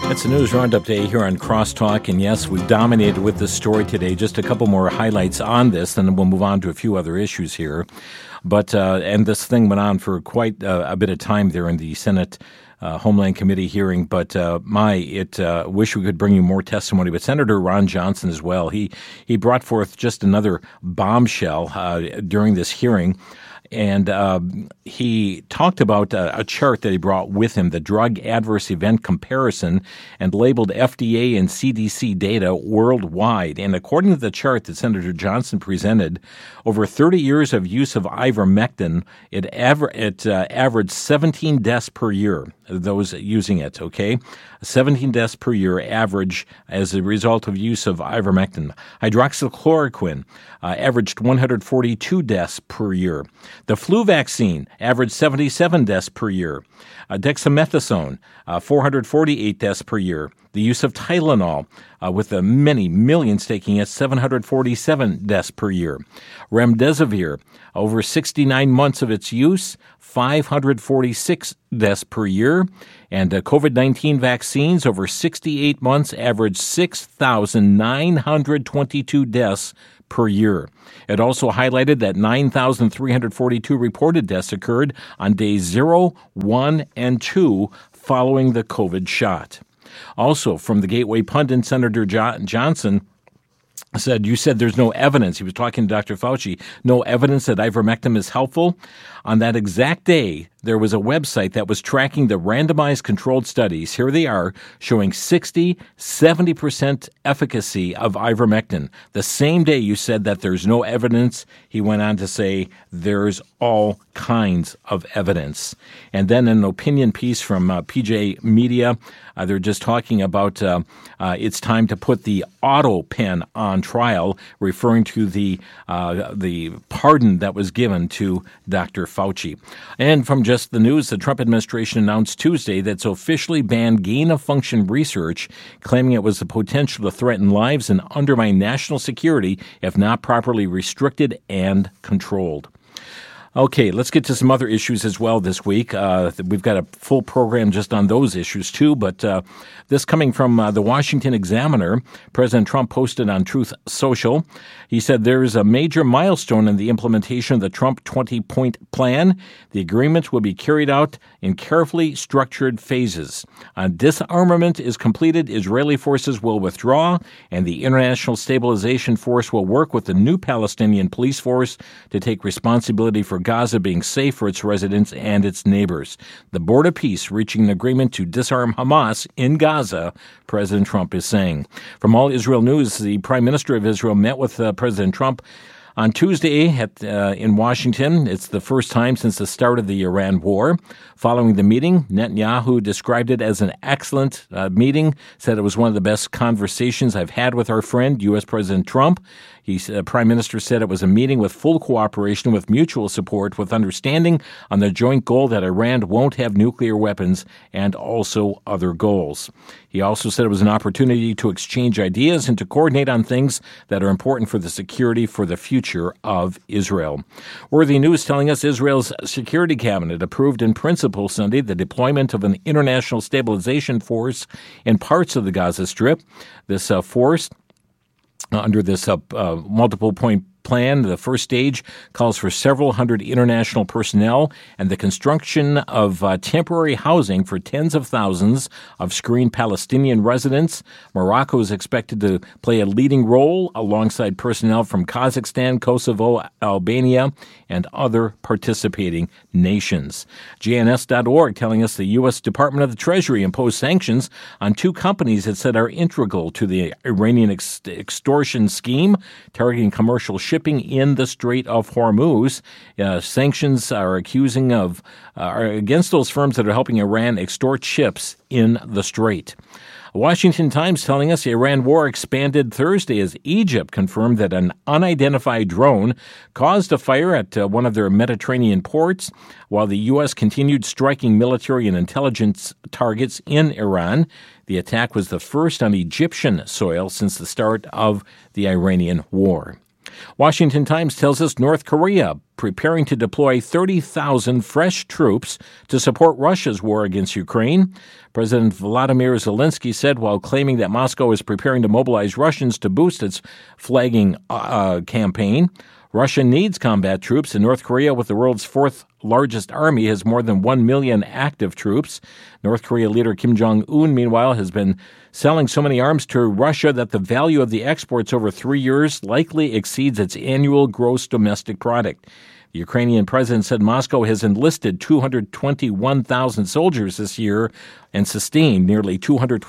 It's a news roundup day here on Crosstalk, and yes, we've dominated with this story today. Just a couple more highlights on this, and then we'll move on to a few other issues here. But and this thing went on for quite a bit of time there in the Senate Homeland Committee hearing. But wish we could bring you more testimony. But Senator Ron Johnson as well. He brought forth just another bombshell during this hearing. And he talked about a chart that he brought with him, the drug adverse event comparison, and labeled FDA and CDC data worldwide. And according to the chart that Senator Johnson presented, over 30 years of use of ivermectin, it averaged 17 deaths per year, those using it, okay? 17 deaths per year average as a result of use of ivermectin. Hydroxychloroquine averaged 142 deaths per year. The flu vaccine averaged 77 deaths per year. Dexamethasone, 448 deaths per year. The use of Tylenol, with the many millions taking it, 747 deaths per year. Remdesivir, over 69 months of its use, 546 deaths per year. And COVID-19 vaccines, over 68 months, averaged 6,922 deaths per year. It also highlighted that 9,342 reported deaths occurred on days 0, 1, and 2 following the COVID shot. Also, from the Gateway Pundit, Senator Johnson said, you said there's no evidence. He was talking to Dr. Fauci, no evidence that ivermectin is helpful. On that exact day, there was a website that was tracking the randomized controlled studies. Here they are, showing 70% efficacy of ivermectin. The same day you said that there's no evidence, he went on to say there's all kinds of evidence. And then an opinion piece from PJ Media, they're just talking about it's time to put the auto pen on trial, referring to the pardon that was given to Dr. Fauci. And from just the news, the Trump administration announced Tuesday that it's officially banned gain-of-function research, claiming it was the potential to threaten lives and undermine national security if not properly restricted and controlled. Okay, let's get to some other issues as well this week. We've got a full program just on those issues too, but this coming from the Washington Examiner, President Trump posted on Truth Social. He said there is a major milestone in the implementation of the Trump 20-point plan. The agreement will be carried out in carefully structured phases. Disarmament is completed, Israeli forces will withdraw, and the International Stabilization Force will work with the new Palestinian police force to take responsibility for Gaza being safe for its residents and its neighbors. The Board of Peace reaching an agreement to disarm Hamas in Gaza, President Trump is saying. From All Israel News, the Prime Minister of Israel met with President Trump on Tuesday in Washington. It's the first time since the start of the Iran war. Following the meeting, Netanyahu described it as an excellent meeting, said it was one of the best conversations I've had with our friend, U.S. President Trump. Prime Minister said it was a meeting with full cooperation, with mutual support, with understanding on the joint goal that Iran won't have nuclear weapons and also other goals. He also said it was an opportunity to exchange ideas and to coordinate on things that are important for the security for the future of Israel. Worthy News telling us Israel's Security Cabinet approved in principle Sunday the deployment of an international stabilization force in parts of the Gaza Strip. This force under this multiple point plan, the first stage calls for several hundred international personnel and the construction of temporary housing for tens of thousands of screened Palestinian residents. Morocco is expected to play a leading role alongside personnel from Kazakhstan, Kosovo, Albania, and other participating nations. JNS.org telling us the U.S. Department of the Treasury imposed sanctions on two companies it said are integral to the Iranian extortion scheme, targeting commercial shipping in the Strait of Hormuz. Sanctions are against those firms that are helping Iran extort ships in the Strait. Washington Times telling us the Iran war expanded Thursday as Egypt confirmed that an unidentified drone caused a fire at one of their Mediterranean ports, while the U.S. continued striking military and intelligence targets in Iran. The attack was the first on Egyptian soil since the start of the Iranian war. Washington Times tells us North Korea preparing to deploy 30,000 fresh troops to support Russia's war against Ukraine. President Vladimir Zelensky said while claiming that Moscow is preparing to mobilize Russians to boost its flagging campaign. Russia needs combat troops, and North Korea, with the world's fourth largest army, has more than 1 million active troops. North Korea leader Kim Jong-un, meanwhile, has been selling so many arms to Russia that the value of the exports over 3 years likely exceeds its annual gross domestic product. The Ukrainian president said Moscow has enlisted 221,000 soldiers this year and sustained nearly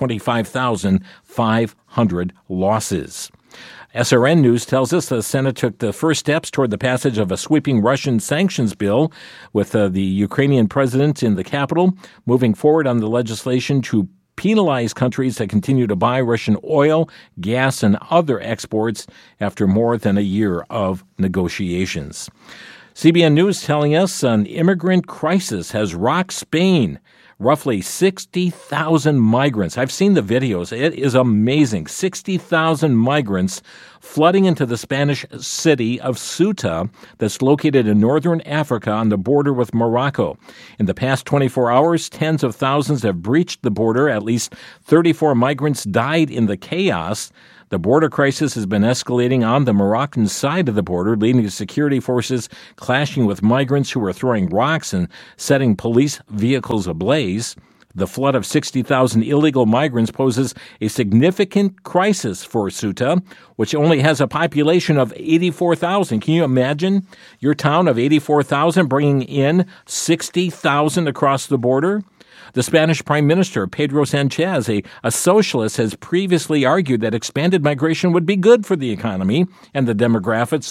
225,500 losses. SRN News tells us the Senate took the first steps toward the passage of a sweeping Russian sanctions bill with the Ukrainian president in the Capitol, moving forward on the legislation to penalize countries that continue to buy Russian oil, gas, and other exports after more than a year of negotiations. CBN News telling us an immigrant crisis has rocked Spain. Roughly 60,000 migrants. I've seen the videos. It is amazing. 60,000 migrants flooding into the Spanish city of Ceuta that's located in northern Africa on the border with Morocco. In the past 24 hours, tens of thousands have breached the border. At least 34 migrants died in the chaos. The border crisis has been escalating on the Moroccan side of the border, leading to security forces clashing with migrants who are throwing rocks and setting police vehicles ablaze. The flood of 60,000 illegal migrants poses a significant crisis for Ceuta, which only has a population of 84,000. Can you imagine your town of 84,000 bringing in 60,000 across the border? The Spanish Prime Minister, Pedro Sanchez, a socialist, has previously argued that expanded migration would be good for the economy and the demographics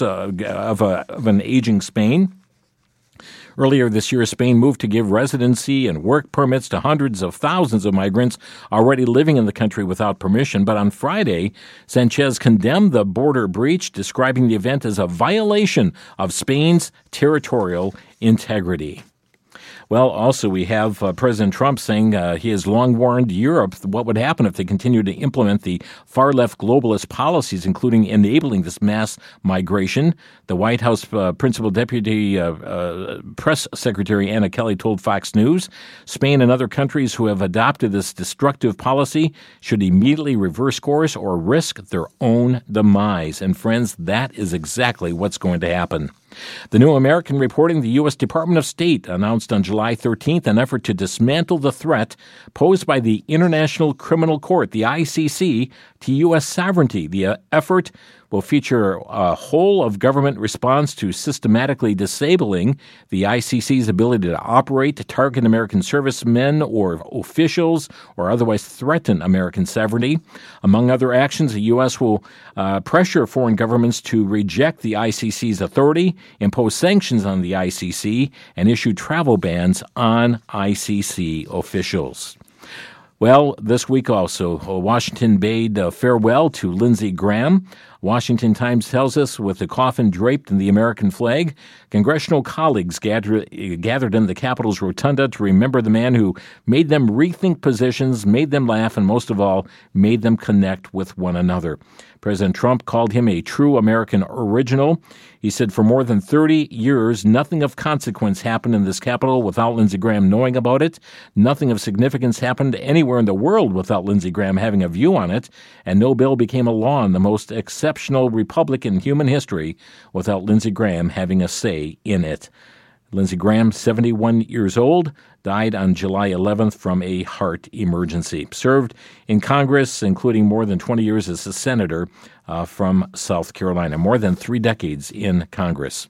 of an aging Spain. Earlier this year, Spain moved to give residency and work permits to hundreds of thousands of migrants already living in the country without permission. But on Friday, Sanchez condemned the border breach, describing the event as a violation of Spain's territorial integrity. Well, also we have President Trump saying he has long warned Europe what would happen if they continue to implement the far-left globalist policies, including enabling this mass migration. The White House Principal Deputy Press Secretary Anna Kelly told Fox News, Spain and other countries who have adopted this destructive policy should immediately reverse course or risk their own demise. And friends, that is exactly what's going to happen. The New American reporting the U.S. Department of State announced on July 13th an effort to dismantle the threat posed by the International Criminal Court, the ICC, to U.S. sovereignty. The effort will feature a whole-of-government response to systematically disabling the ICC's ability to operate, to target American servicemen or officials, or otherwise threaten American sovereignty. Among other actions, the U.S. will pressure foreign governments to reject the ICC's authority, impose sanctions on the ICC, and issue travel bans on ICC officials. Well, this week also, Washington bade farewell to Lindsey Graham. Washington Times tells us, with the coffin draped in the American flag, congressional colleagues gathered in the Capitol's rotunda to remember the man who made them rethink positions, made them laugh, and most of all, made them connect with one another. President Trump called him a true American original. He said for more than 30 years, nothing of consequence happened in this Capitol without Lindsey Graham knowing about it. Nothing of significance happened anywhere in the world without Lindsey Graham having a view on it. And no bill became a law in the most exceptional republic in human history without Lindsey Graham having a say in it. Lindsey Graham, 71 years old, died on July 11th from a heart emergency. Served in Congress, including more than 20 years as a senator from South Carolina, more than 3 decades in Congress.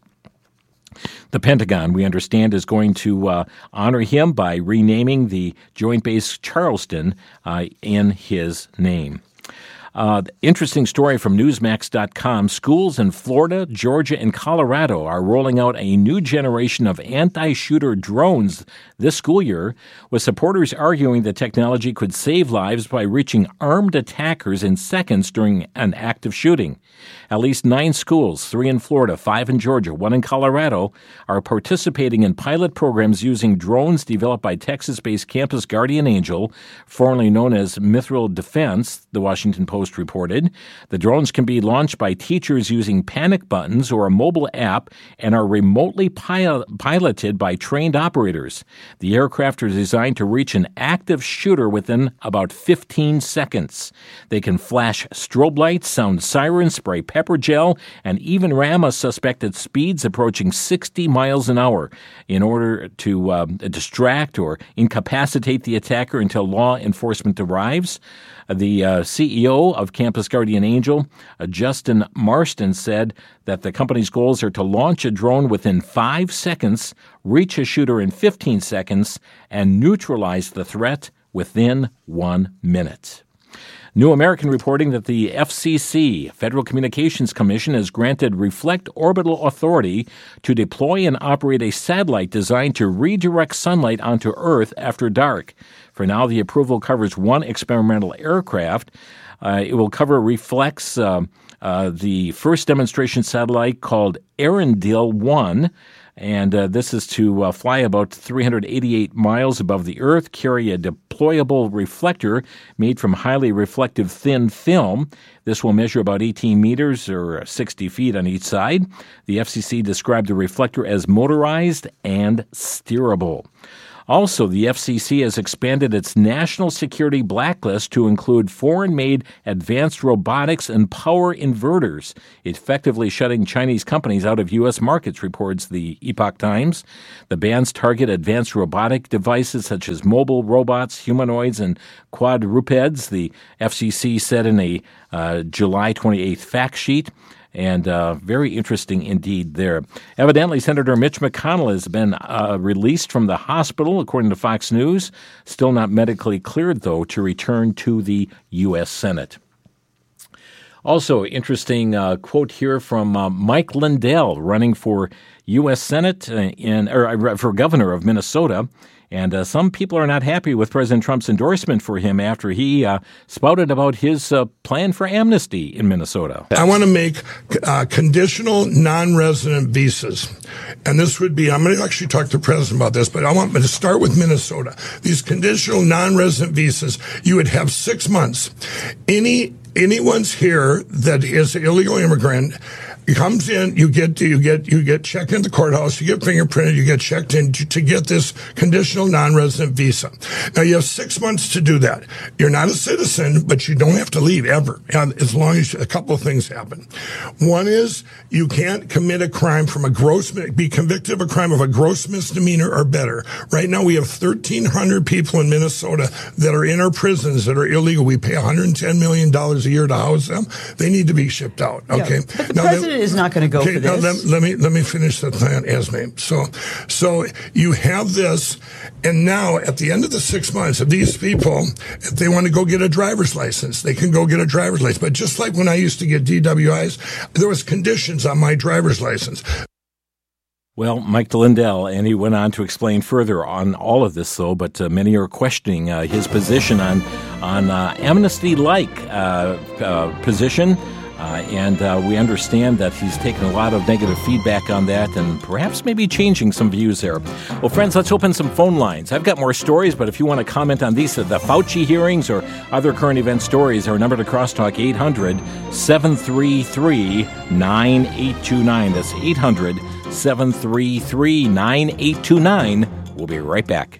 The Pentagon, we understand, is going to honor him by renaming the Joint Base Charleston in his name. Interesting story from Newsmax.com. Schools in Florida, Georgia, and Colorado are rolling out a new generation of anti-shooter drones this school year, with supporters arguing the technology could save lives by reaching armed attackers in seconds during an active shooting. At least 9 schools, 3 in Florida, 5 in Georgia, 1 in Colorado, are participating in pilot programs using drones developed by Texas-based Campus Guardian Angel, formerly known as Mithril Defense, the Washington Post Post reported. The drones can be launched by teachers using panic buttons or a mobile app and are remotely piloted by trained operators. The aircraft are designed to reach an active shooter within about 15 seconds. They can flash strobe lights, sound sirens, spray pepper gel, and even ram a suspect at speeds approaching 60 miles an hour in order to distract or incapacitate the attacker until law enforcement arrives. The CEO of Campus Guardian Angel, Justin Marston, said that the company's goals are to launch a drone within 5 seconds, reach a shooter in 15 seconds, and neutralize the threat within 1 minute. New American reporting that the FCC, Federal Communications Commission, has granted Reflect Orbital authority to deploy and operate a satellite designed to redirect sunlight onto Earth after dark. For now, the approval covers one experimental aircraft. It will cover Reflect's the first demonstration satellite called Arendelle-1. And this is to fly about 388 miles above the Earth, carry a deployable reflector made from highly reflective thin film. This will measure about 18 meters or 60 feet on each side. The FCC described the reflector as motorized and steerable. Also, the FCC has expanded its national security blacklist to include foreign-made advanced robotics and power inverters, effectively shutting Chinese companies out of U.S. markets, reports the Epoch Times. The bans target advanced robotic devices such as mobile robots, humanoids, and quadrupeds, the FCC said in a July 28th fact sheet. And very interesting indeed there. Evidently, Senator Mitch McConnell has been released from the hospital, according to Fox News. Still not medically cleared, though, to return to the U.S. Senate. Also, interesting quote here from Mike Lindell, running for U.S. Senate for governor of Minnesota. And some people are not happy with President Trump's endorsement for him after he spouted about his plan for amnesty in Minnesota. I want to make conditional non-resident visas. And this would be, I'm going to actually talk to the president about this, but I want to start with Minnesota. These conditional non-resident visas, you would have 6 months. Anyone's here that is an illegal immigrant comes in, you get checked in the courthouse, you get fingerprinted, you get checked in to get this conditional non-resident visa. Now you have 6 months to do that. You're not a citizen, but you don't have to leave ever, as long as a couple of things happen. One is you can't commit a crime be convicted of a crime of a gross misdemeanor or better. Right now we have 1,300 people in Minnesota that are in our prisons that are illegal. We pay $110 million a year to house them. They need to be shipped out. Okay. Yeah, but the president is not going to go for this. Let me finish the plan, Esme. So you have this, and now at the end of the 6 months, if these people, if they want to go get a driver's license, they can go get a driver's license. But just like when I used to get DWIs, there was conditions on my driver's license. Well, Mike Lindell, and he went on to explain further on all of this, though, but many are questioning his position on amnesty-like position. And we understand that he's taken a lot of negative feedback on that and perhaps maybe changing some views there. Well, friends, let's open some phone lines. I've got more stories, but if you want to comment on these, the Fauci hearings or other current event stories, our number to crosstalk, 800-733-9829. That's 800-733-9829. We'll be right back.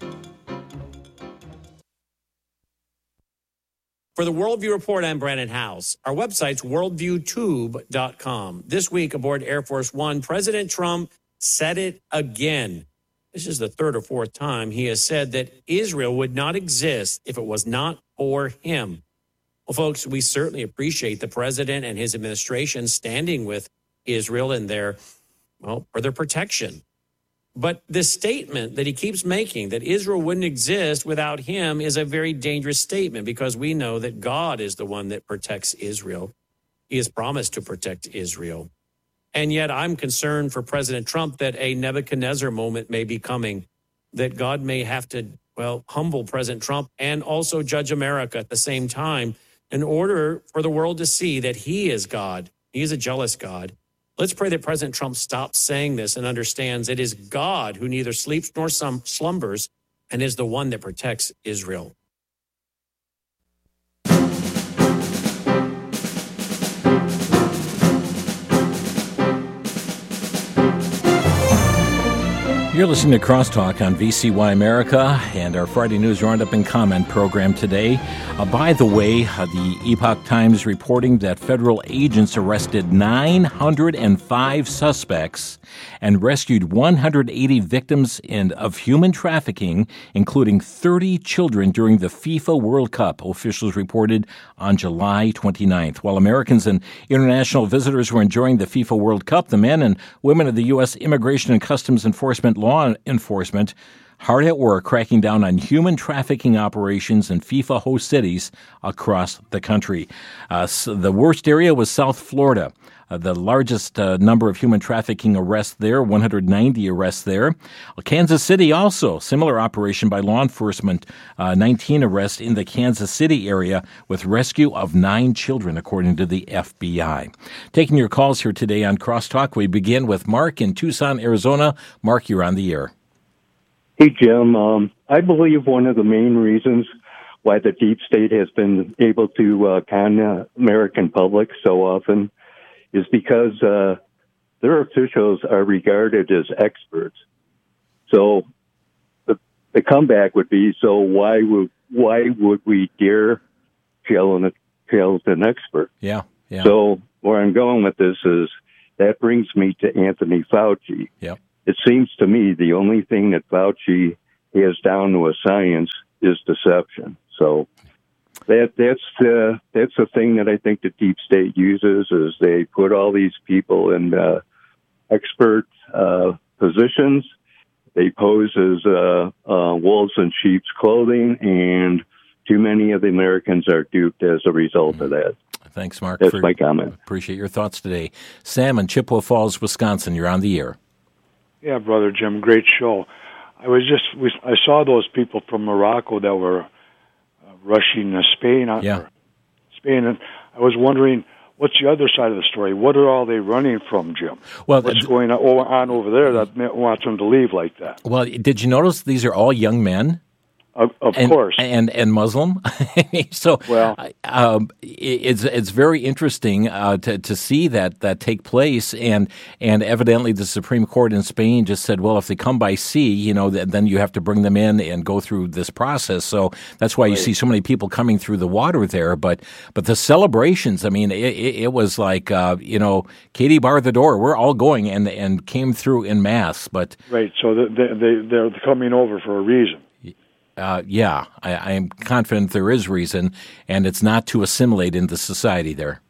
For the Worldview Report, I'm Brandon House. Our website's worldviewtube.com. This week aboard Air Force One, President Trump said it again. This is the third or fourth time he has said that Israel would not exist if it was not for him. Well, folks, we certainly appreciate the president and his administration standing with Israel and for their protection. But this statement that he keeps making, that Israel wouldn't exist without him, is a very dangerous statement because we know that God is the one that protects Israel. He has promised to protect Israel. And yet I'm concerned for President Trump that a Nebuchadnezzar moment may be coming, that God may have to, humble President Trump and also judge America at the same time in order for the world to see that he is God. He is a jealous God. Let's pray that President Trump stops saying this and understands it is God who neither sleeps nor slumbers and is the one that protects Israel. You're listening to Crosstalk on VCY America and our Friday News Roundup and Comment program today. By the way, the Epoch Times reporting that federal agents arrested 905 suspects and rescued 180 victims of human trafficking, including 30 children during the FIFA World Cup, officials reported on July 29th. While Americans and international visitors were enjoying the FIFA World Cup, the men and women of the U.S. Immigration and Customs Enforcement law enforcement hard at work cracking down on human trafficking operations in FIFA host cities across the country. So the worst area was South Florida. The largest number of human trafficking arrests there, 190 arrests there. Kansas City also, similar operation by law enforcement, 19 arrests in the Kansas City area with rescue of 9 children, according to the FBI. Taking your calls here today on Crosstalk, we begin with Mark in Tucson, Arizona. Mark, you're on the air. Hey, Jim. I believe one of the main reasons why the deep state has been able to con the American public so often is because their officials are regarded as experts. So the comeback would be, so why would we dare jail an expert? Yeah. So where I'm going with this is that brings me to Anthony Fauci. Yeah. It seems to me the only thing that Fauci has down to a science is deception. So that's the thing that I think the deep state uses is they put all these people in expert positions. They pose as wolves in sheep's clothing, and too many of the Americans are duped as a result of that. Thanks, Mark. That's my comment. Appreciate your thoughts today. Sam in Chippewa Falls, Wisconsin, you're on the air. Yeah, Brother Jim, great show. I saw those people from Morocco that were rushing Spain. Spain, and I was wondering, what's the other side of the story? What are all they running from, Jim? Well, what's going on over there that wants them to leave like that? Well, did you notice these are all young men? Of course, and Muslim. So, well, it's very interesting to see that take place, and evidently the Supreme Court in Spain just said, well, if they come by sea, then you have to bring them in and go through this process. So that's why you see so many people coming through the water there. But the celebrations, I mean, it was like Katie barred the door. We're all going and came through in mass. But right, so they're coming over for a reason. Yeah, I am confident there is reason, and it's not to assimilate into society there.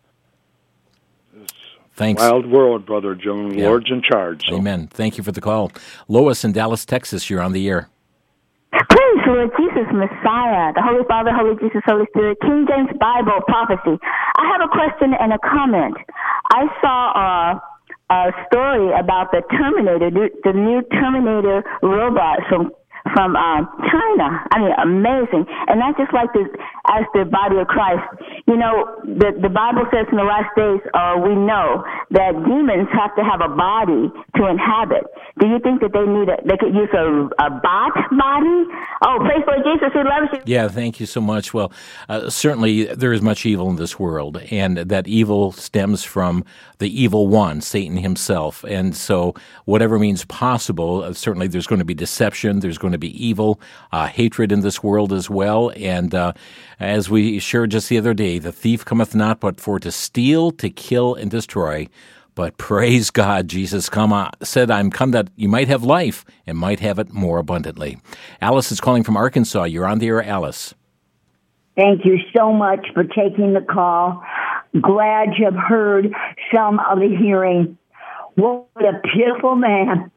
Thanks. Wild world, Brother Joan. Yeah. Lord's in charge. So. Amen. Thank you for the call. Lois in Dallas, Texas, you're on the air. Praise Lord Jesus, Messiah, the Holy Father, Holy Jesus, Holy Spirit, King James Bible prophecy. I have a question and a comment. I saw a story about the Terminator, the new Terminator robot from China. I mean, amazing. And not just like this as the body of Christ. The Bible says in the last days, we know that demons have to have a body to inhabit. Do you think that they could use a bot body? Oh, praise Lord Jesus, we love you. Yeah, thank you so much. Well, certainly there is much evil in this world, and that evil stems from the evil one, Satan himself. And so whatever means possible, certainly there's going to be deception, there's going to be evil, hatred in this world as well. And as we shared just the other day, the thief cometh not but for to steal, to kill, and destroy. But praise God, Jesus said, I'm come that you might have life and might have it more abundantly. Alice is calling from Arkansas. You're on the air, Alice. Thank you so much for taking the call. Glad you've heard some of the hearing. What a pitiful man.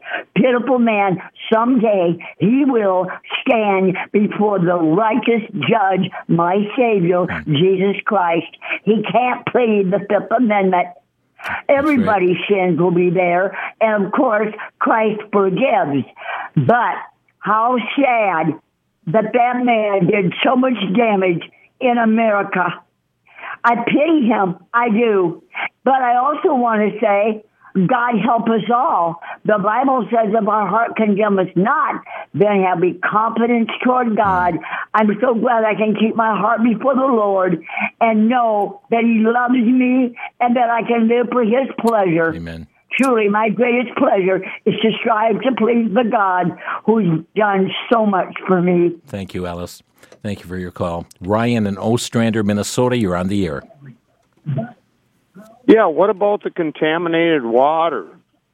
Someday he will stand before the righteous judge, my Savior, Jesus Christ. He can't plead the Fifth Amendment. Everybody's sins will be there. And of course, Christ forgives. But how sad that man did so much damage in America. I pity him. I do. But I also want to say, God help us all. The Bible says if our heart condemn us not, then have we confidence toward God. I'm so glad I can keep my heart before the Lord and know that he loves me and that I can live for his pleasure. Amen. Truly, my greatest pleasure is to strive to please the God who's done so much for me. Thank you, Alice. Thank you for your call. Ryan in Ostrander, Minnesota, you're on the air. Yeah, what about the contaminated water?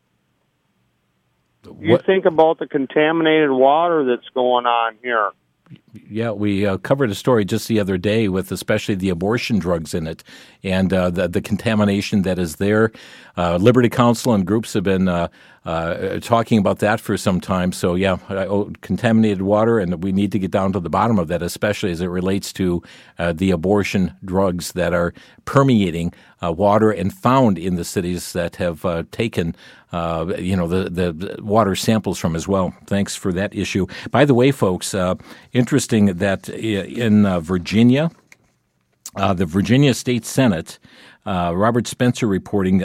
You think about the contaminated water that's going on here. Yeah, we covered a story just the other day with especially the abortion drugs in it and the contamination that is there. Liberty Counsel and groups have been talking about that for some time. So, yeah, contaminated water, and we need to get down to the bottom of that, especially as it relates to the abortion drugs that are permeating water and found in the cities that have taken the water samples from as well. Thanks for that issue. By the way, folks, interesting that in Virginia, the Virginia State Senate, Robert Spencer reporting,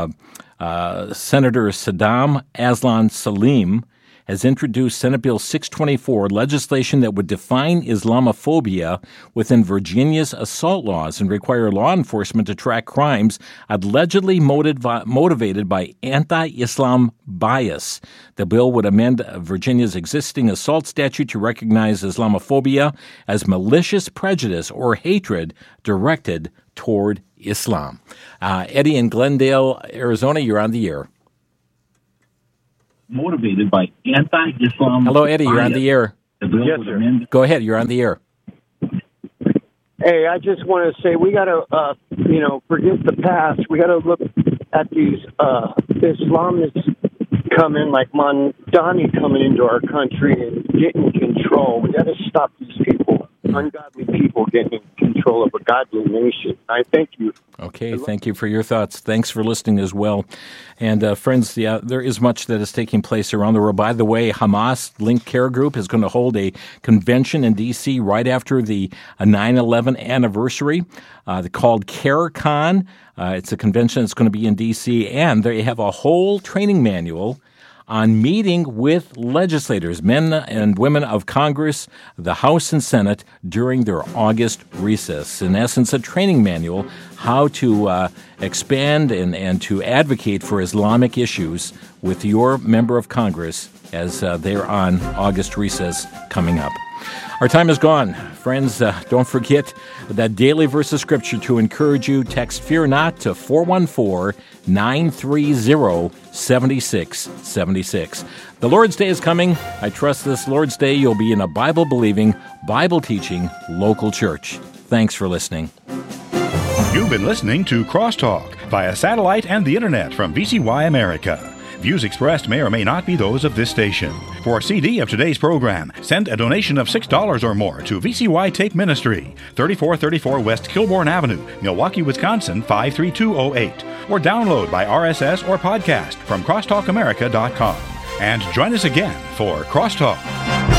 Senator Saddam Aslan Salim has introduced Senate Bill 624, legislation that would define Islamophobia within Virginia's assault laws and require law enforcement to track crimes allegedly motivated by anti-Islam bias. The bill would amend Virginia's existing assault statute to recognize Islamophobia as malicious prejudice or hatred directed toward Islam. Eddie in Glendale, Arizona, you're on the air. Motivated by anti-Islam. Hello, Eddie. You're on the air. Yes, sir. Go ahead. You're on the air. Hey, I just want to say we got to, forget the past. We got to look at these Islamists coming, like Mondani coming into our country and getting control. We got to stop these people, ungodly people, getting control of a godly nation. I thank you. Okay, thank you for your thoughts. Thanks for listening as well. And friends, there is much that is taking place around the world. By the way, Hamas Link Care Group is going to hold a convention in D.C. right after the 9/11 anniversary called CareCon. It's a convention that's going to be in D.C., and they have a whole training manual on meeting with legislators, men and women of Congress, the House and Senate, during their August recess. In essence, a training manual, how to expand and to advocate for Islamic issues with your member of Congress as they're on August recess coming up. Our time is gone. Friends, don't forget that daily verse of Scripture to encourage you. Text Fear Not to 414-930-7676. The Lord's Day is coming. I trust this Lord's Day you'll be in a Bible-believing, Bible-teaching local church. Thanks for listening. You've been listening to Crosstalk via satellite and the Internet from VCY America. Views expressed may or may not be those of this station. For a CD of today's program, send a donation of $6 or more to VCY Tape Ministry, 3434 West Kilbourne Avenue, Milwaukee, Wisconsin, 53208. Or download by RSS or podcast from crosstalkamerica.com. And join us again for Crosstalk.